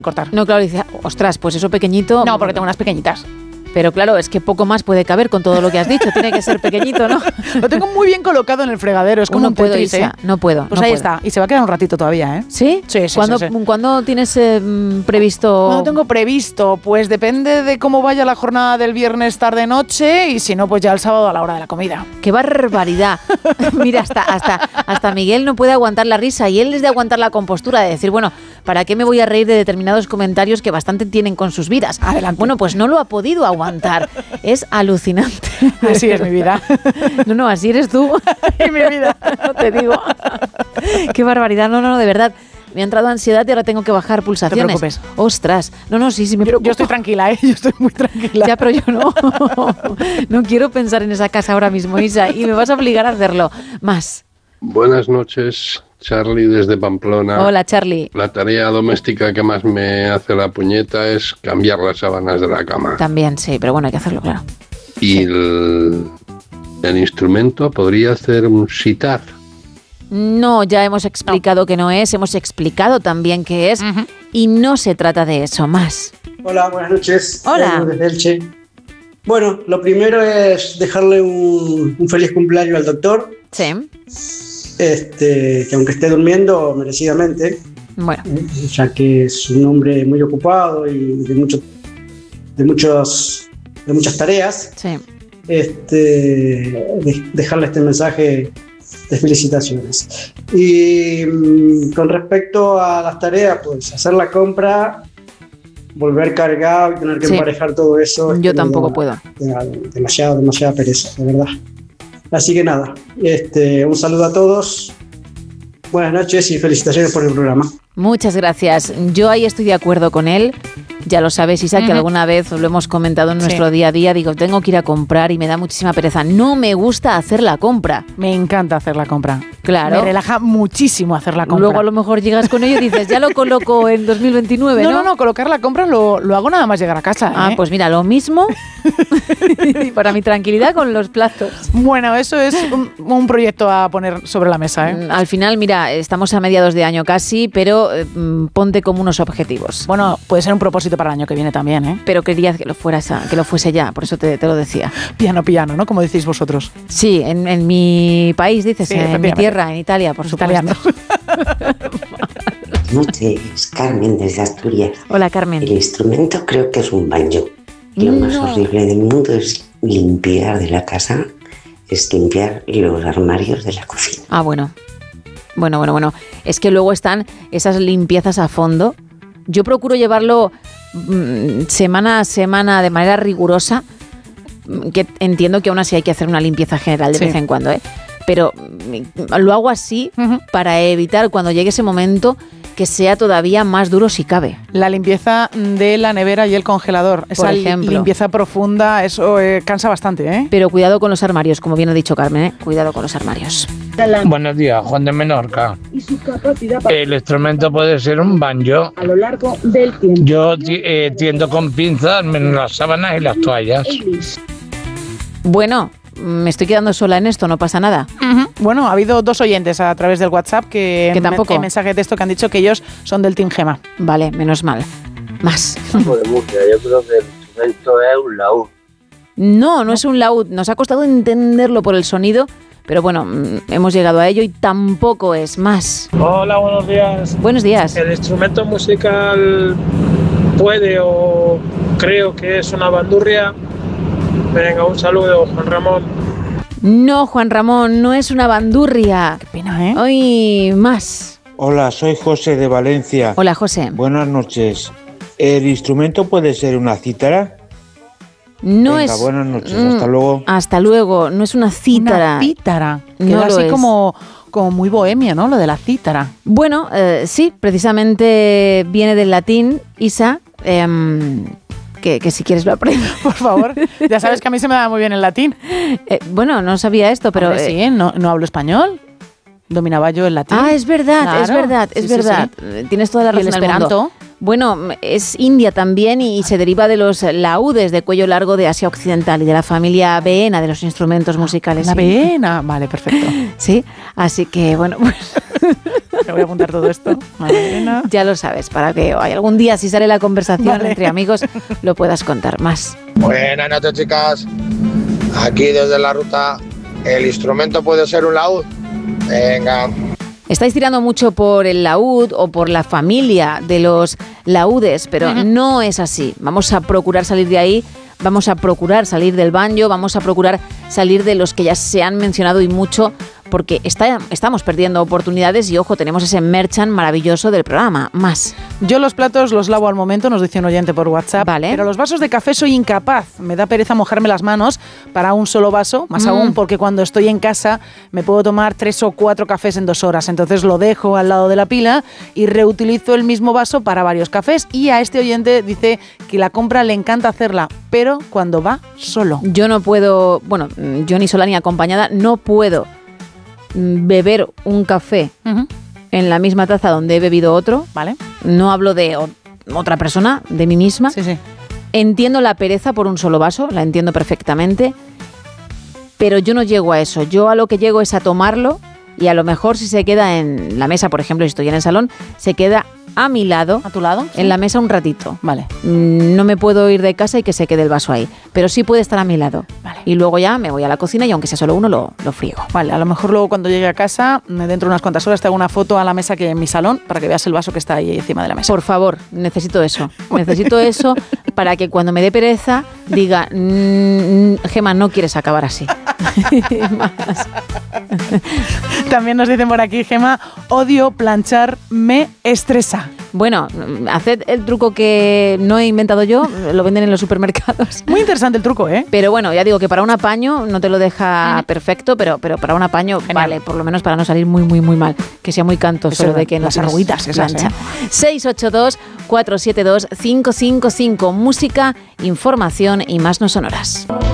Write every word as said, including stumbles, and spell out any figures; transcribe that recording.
cortar. No, claro, dice, ostras, pues eso pequeñito. No, porque tengo unas pequeñitas. Pero claro, es que poco más puede caber con todo lo que has dicho. Tiene que ser pequeñito, ¿no? Lo tengo muy bien colocado en el fregadero. Es como no un puedo, Tetris, Isa, ¿eh? no puedo. Pues no ahí puedo. está. Y se va a quedar un ratito todavía, ¿eh? ¿Sí? Sí, sí, ¿Cuándo, sí, sí. ¿Cuándo tienes eh, previsto? No tengo previsto. Pues depende de cómo vaya la jornada del viernes tarde-noche y si no, pues ya el sábado a la hora de la comida. ¡Qué barbaridad! Mira, hasta, hasta, hasta Miguel no puede aguantar la risa y él es de aguantar la compostura, de decir, bueno, ¿para qué me voy a reír de determinados comentarios que bastante tienen con sus vidas? Adelante. Bueno, pues no lo ha podido aguantar. Es alucinante. Así es mi vida. No, no, así eres tú. Y mi vida. No te digo. Qué barbaridad. No, no, no, de verdad. Me ha entrado ansiedad y ahora tengo que bajar pulsaciones. No te preocupes. Ostras. No, no, sí, sí me Yo, preocupa. yo estoy tranquila, ¿eh? Yo estoy muy tranquila. Ya, pero yo no. No quiero pensar en esa casa ahora mismo, Isa, y me vas a obligar a hacerlo. Más. Buenas noches, Charlie desde Pamplona. Hola, Charlie. La tarea doméstica que más me hace la puñeta es cambiar las sábanas de la cama. También, sí, pero bueno, hay que hacerlo, claro. Y el, el instrumento podría hacer un sitar. No, ya hemos explicado no. que no es, hemos explicado también qué es, uh-huh. y no se trata de eso, más. Hola, buenas noches. Hola. Desde Elche. Bueno, lo primero es dejarle un, un feliz cumpleaños al doctor. Sí. Este, que aunque esté durmiendo, merecidamente. Bueno. Ya que es un hombre muy ocupado y de, mucho, de, muchos, de muchas tareas. Sí. Este, de, dejarle este mensaje de felicitaciones. Y mmm, con respecto a las tareas, pues hacer la compra, volver cargado y tener que sí. emparejar todo eso. Yo tampoco da, puedo. Da demasiado, demasiada pereza, de verdad. Así que nada, este, un saludo a todos, buenas noches y felicitaciones por el programa. Muchas gracias. Yo ahí estoy de acuerdo con él. Ya lo sabes, Isa, uh-huh. que alguna vez lo hemos comentado en nuestro sí. día a día. Digo, tengo que ir a comprar y me da muchísima pereza. No me gusta hacer la compra. Me encanta hacer la compra. Claro. Me relaja muchísimo hacer la compra. Luego a lo mejor llegas con ello y dices, ya lo coloco en dos mil veintinueve, ¿no? No, no, no, colocar la compra lo, lo hago nada más llegar a casa. ¿eh? Ah, pues mira, lo mismo para mi tranquilidad con los platos. Bueno, eso es un, un proyecto a poner sobre la mesa, ¿eh? Al final, mira, estamos a mediados de año casi, pero eh, ponte como unos objetivos. Bueno, puede ser un propósito para el año que viene también, ¿eh? Pero quería que lo, fuera, que lo fuese ya, por eso te, te lo decía. Piano, piano, ¿no? Como decís vosotros. Sí, en, en mi país, dices, sí, en mi tierra, en Italia, por supuesto. Italiano. Buenas noches, Carmen desde Asturias. Hola, Carmen. El instrumento creo que es un banjo. Lo no. más horrible del mundo es limpiar de la casa, es limpiar los armarios de la cocina. Ah, bueno. Bueno, bueno, bueno. Es que luego están esas limpiezas a fondo. Yo procuro llevarlo mmm, semana a semana de manera rigurosa, que entiendo que aún así hay que hacer una limpieza general de sí. vez en cuando, ¿eh? Pero lo hago así uh-huh. para evitar cuando llegue ese momento que sea todavía más duro si cabe. La limpieza de la nevera y el congelador. Esa Por ejemplo. limpieza profunda, eso eh, cansa bastante, ¿eh? Pero cuidado con los armarios, como bien ha dicho Carmen, ¿eh? Cuidado con los armarios. Buenos días, Juan de Menorca. El instrumento puede ser un banjo. A lo largo del tiempo. Yo eh, tiendo con pinzas menos las sábanas y las toallas. Bueno, me estoy quedando sola en esto, no pasa nada. Uh-huh. Bueno, ha habido dos oyentes a través del WhatsApp que, que tampoco. en mensaje de texto que han dicho que ellos son del Team Gema. Vale, menos mal. Más. De Murcia, yo creo que el instrumento es un laúd. No, no, no es un laúd. Nos ha costado entenderlo por el sonido, pero bueno, hemos llegado a ello y tampoco es más. Hola, buenos días. Buenos días. El instrumento musical puede o creo que es una bandurria. Venga, un saludo, Juan Ramón. No, Juan Ramón, no es una bandurria. Qué pena, ¿eh? Hoy más. Hola, soy José de Valencia. Hola, José. Buenas noches. ¿El instrumento puede ser una cítara? No Venga, es. Buenas noches, hasta luego. Hasta luego, no es una cítara. Una cítara. No Queda lo así es. como, como muy bohemia, ¿no? Lo de la cítara. Bueno, eh, sí, precisamente viene del latín, Isa. Eh, Que, que si quieres lo aprendo. Por favor. Ya sabes que a mí se me da muy bien el latín. Eh, bueno, no sabía esto, pero... Hombre, sí, eh, no, no hablo español. Dominaba yo el latín. Ah, es verdad, claro. es verdad, es sí, verdad. Sí, sí. Tienes toda la razón. ¿Y el esperanto? Bueno, es India también y se deriva de los laúdes de cuello largo de Asia Occidental y de la familia beena de los instrumentos musicales. La sí. beena, vale, perfecto. Sí, así que bueno, pues... Le voy a apuntar todo esto. Magdalena. Ya lo sabes, para que algún día, si sale la conversación vale. entre amigos, lo puedas contar más. Buenas noches, chicas. Aquí desde la ruta, ¿el instrumento puede ser un laúd? Venga. Estáis tirando mucho por el laúd o por la familia de los laúdes, pero uh-huh. no es así. Vamos a procurar salir de ahí, vamos a procurar salir del banjo, vamos a procurar salir de los que ya se han mencionado y mucho, porque está, estamos perdiendo oportunidades y, ojo, tenemos ese merchan maravilloso del programa. Más. Yo los platos los lavo al momento, nos dice un oyente por WhatsApp, vale. pero los vasos de café soy incapaz. Me da pereza mojarme las manos para un solo vaso, más mm. aún porque cuando estoy en casa me puedo tomar tres o cuatro cafés en dos horas. Entonces lo dejo al lado de la pila y reutilizo el mismo vaso para varios cafés. Y a este oyente dice que la compra le encanta hacerla, pero cuando va solo. Yo no puedo, bueno, yo ni sola ni acompañada, no puedo beber un café uh-huh. en la misma taza donde he bebido otro, ¿vale? No hablo de o- otra persona, de mí misma. Sí, sí. Entiendo la pereza por un solo vaso, la entiendo perfectamente, pero yo no llego a eso. Yo a lo que llego es a tomarlo y a lo mejor si se queda en la mesa, por ejemplo, si estoy en el salón, se queda a mi lado, a tu lado, en ¿sí? la mesa un ratito. Vale. No me puedo ir de casa y que se quede el vaso ahí, pero sí puede estar a mi lado. Vale. Y luego ya me voy a la cocina y aunque sea solo uno, lo, lo friego. Vale, a lo mejor luego cuando llegue a casa, dentro de unas cuantas horas, te hago una foto a la mesa que en mi salón para que veas el vaso que está ahí encima de la mesa. Por favor, necesito eso. Necesito eso para que cuando me dé pereza diga, mmm, Gemma, no quieres acabar así. También nos dicen por aquí, Gemma, odio planchar, me estresa. Bueno, haced el truco que no he inventado yo, lo venden en los supermercados. Muy interesante el truco, ¿eh? Pero bueno, ya digo que para un apaño no te lo deja perfecto, pero, pero para un apaño Genial. Vale, por lo menos para no salir muy, muy, muy mal. Que sea muy cantoso lo de que las arruguitas esas, ¿eh? seis ocho dos, cuatro siete dos, cinco cinco cinco. Música, información y más no sonoras.